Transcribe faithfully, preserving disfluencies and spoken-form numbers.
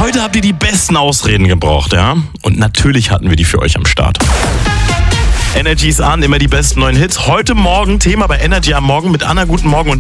Heute habt ihr die besten Ausreden gebraucht, ja? Und natürlich hatten wir die für euch am Start. Energy ist an, immer die besten neuen Hits. Heute Morgen Thema bei Energy am Morgen mit Anna. Guten Morgen und